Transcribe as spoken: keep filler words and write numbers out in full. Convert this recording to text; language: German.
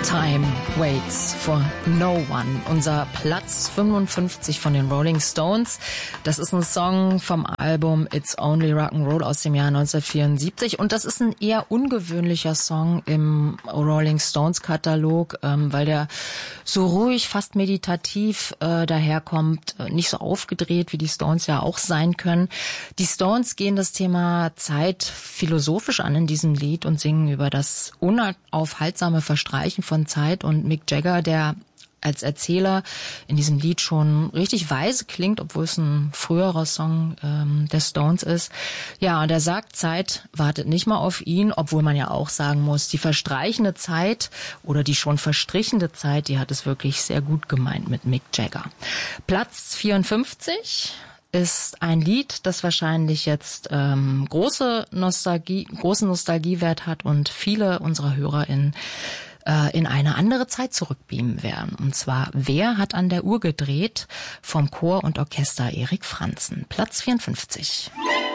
Time waits for no one. Unser Platz fünfundfünfzig von den Rolling Stones. Das ist ein Song vom Album It's Only Rock'n'Roll aus dem Jahr neunzehnhundertvierundsiebzig. Und das ist ein eher ungewöhnlicher Song im Rolling Stones Katalog, ähm, weil der so ruhig, fast meditativ äh, daherkommt. Nicht so aufgedreht, wie die Stones ja auch sein können. Die Stones gehen das Thema Zeit philosophisch an in diesem Lied und singen über das unaufhaltsame Verstreichen von Zeit, und Mick Jagger, der als Erzähler in diesem Lied schon richtig weise klingt, obwohl es ein früherer Song ähm, der Stones ist. Ja, und er sagt, Zeit wartet nicht mal auf ihn, obwohl man ja auch sagen muss, die verstreichende Zeit oder die schon verstrichene Zeit, die hat es wirklich sehr gut gemeint mit Mick Jagger. Platz vierundfünfzig ist ein Lied, das wahrscheinlich jetzt ähm, große Nostalgie, großen Nostalgiewert hat und viele unserer HörerInnen in eine andere Zeit zurückbeamen werden. Und zwar, wer hat an der Uhr gedreht? Vom Chor und Orchester Erik Franzen. Platz vierundfünfzig.